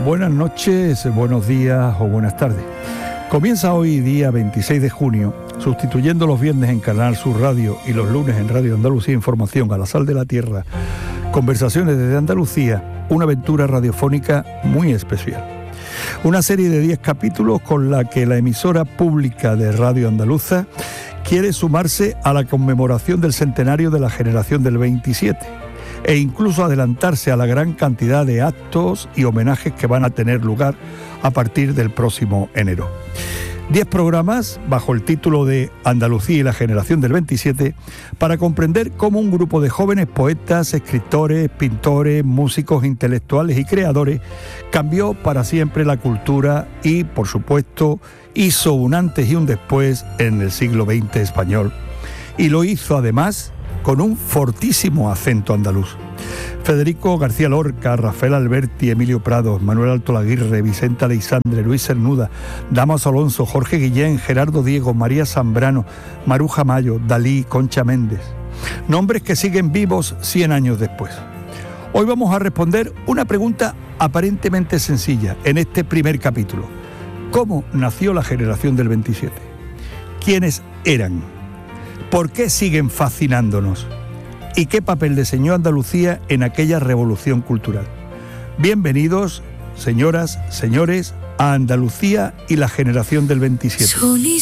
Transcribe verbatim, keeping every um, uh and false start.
Buenas noches, buenos días o buenas tardes. Comienza hoy, día veintiséis de junio, sustituyendo los viernes en Canal Sur Radio y los lunes en Radio Andalucía Información a la sal de la tierra, Conversaciones desde Andalucía, una aventura radiofónica muy especial. Una serie de diez capítulos con la que la emisora pública de Radio Andaluza quiere sumarse a la conmemoración del centenario de la generación del veintisiete e incluso adelantarse a la gran cantidad de actos y homenajes que van a tener lugar a partir del próximo enero. Diez programas bajo el título de Andalucía y la generación del veintisiete para comprender cómo un grupo de jóvenes poetas, escritores, pintores, músicos, intelectuales y creadores cambió para siempre la cultura y, por supuesto, hizo un antes y un después en el siglo veinte español. Y lo hizo además con un fortísimo acento andaluz. Federico García Lorca, Rafael Alberti, Emilio Prado, Manuel Altolaguirre, Vicente Aleixandre, Luis Cernuda, Damaso Alonso, Jorge Guillén, Gerardo Diego, María Zambrano, Maruja Mayo, Dalí, Concha Méndez. Nombres que siguen vivos cien años después. Hoy vamos a responder una pregunta aparentemente sencilla en este primer capítulo. ¿Cómo nació la generación del veintisiete? ¿Quiénes eran? ¿Por qué siguen fascinándonos? ¿Y qué papel desempeñó Andalucía en aquella revolución cultural? Bienvenidos, señoras, señores, a Andalucía y la generación del veintisiete.